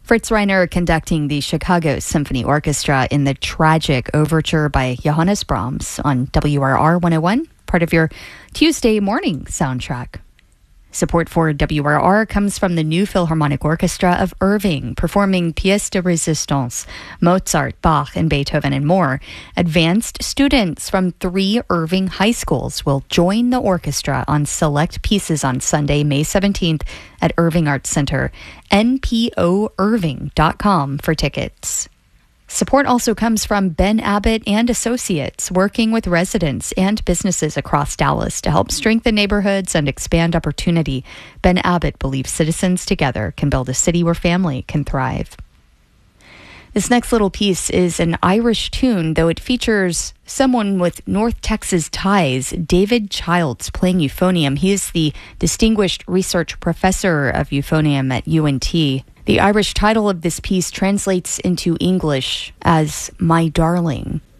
Fritz Reiner conducting the Chicago Symphony Orchestra in the tragic overture by Johannes Brahms on WRR 101, part of your Tuesday morning soundtrack. Support for WRR comes from the New Philharmonic Orchestra of Irving, performing Pièces de Résistance, Mozart, Bach, and Beethoven, and more. Advanced students from 3 Irving high schools will join the orchestra on select pieces on Sunday, May 17th at Irving Arts Center. npoirving.com for tickets. Support also comes from Ben Abbott and Associates, working with residents and businesses across Dallas to help strengthen neighborhoods and expand opportunity. Ben Abbott believes citizens together can build a city where family can thrive. This next little piece is an Irish tune, though it features someone with North Texas ties, David Childs, playing euphonium. He is the Distinguished Research Professor of Euphonium at UNT. The Irish title of this piece translates into English as My Darling.